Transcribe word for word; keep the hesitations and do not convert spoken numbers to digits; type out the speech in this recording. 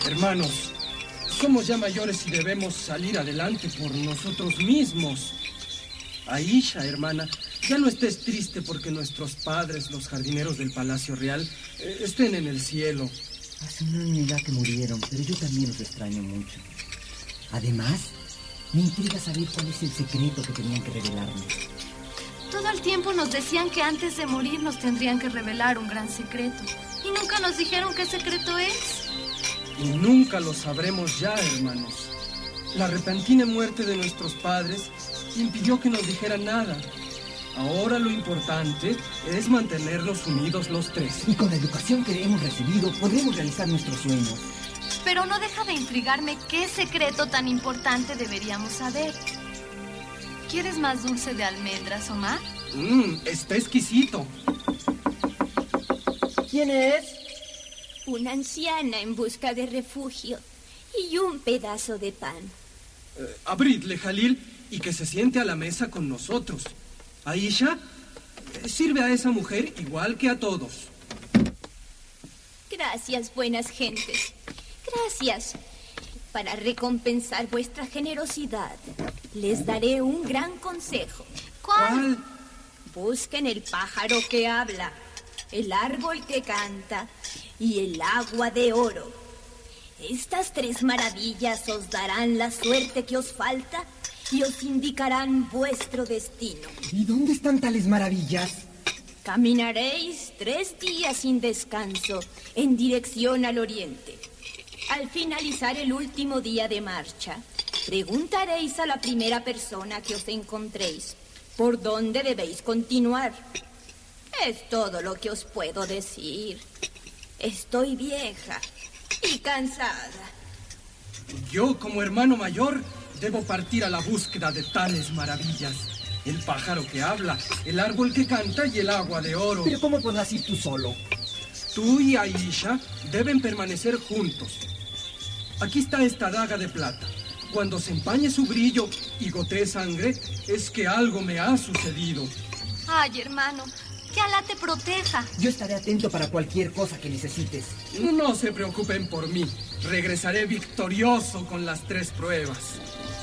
Hermanos, somos ya mayores y debemos salir adelante por nosotros mismos. Aisha, hermana, ya no estés triste porque nuestros padres, los jardineros del Palacio Real, eh, estén en el cielo. Hace una año que murieron, pero yo también los extraño mucho. Además, me intriga saber cuál es el secreto que tenían que revelarnos. Todo el tiempo nos decían que antes de morir nos tendrían que revelar un gran secreto. Y nunca nos dijeron qué secreto es. Y nunca lo sabremos ya, hermanos. La repentina muerte de nuestros padres impidió que nos dijeran nada. Ahora lo importante es mantenernos unidos los tres. Y con la educación que hemos recibido, podremos realizar nuestros sueños. Pero no deja de intrigarme qué secreto tan importante deberíamos saber. ¿Quieres más dulce de almendras, Omar? Mmm, está exquisito. ¿Quién es? Una anciana en busca de refugio y un pedazo de pan. Eh, abridle, Jalil, y que se siente a la mesa con nosotros. Aisha, eh, sirve a esa mujer igual que a todos. Gracias, buenas gentes. Gracias. Para recompensar vuestra generosidad, les daré un gran consejo. ¿Cuál? Busquen el pájaro que habla, el árbol que canta y el agua de oro. Estas tres maravillas os darán la suerte que os falta y os indicarán vuestro destino. ¿Y dónde están tales maravillas? Caminaréis tres días sin descanso en dirección al oriente. Al finalizar el último día de marcha, preguntaréis a la primera persona que os encontréis por dónde debéis continuar. Es todo lo que os puedo decir. Estoy vieja y cansada. Yo, como hermano mayor, debo partir a la búsqueda de tales maravillas. El pájaro que habla, el árbol que canta y el agua de oro. ¿Pero cómo podrás ir tú solo? Tú y Aisha deben permanecer juntos. Aquí está esta daga de plata. Cuando se empañe su brillo y gotee sangre, es que algo me ha sucedido. Ay, hermano, que Alá te proteja. Yo estaré atento para cualquier cosa que necesites. No se preocupen por mí. Regresaré victorioso con las tres pruebas.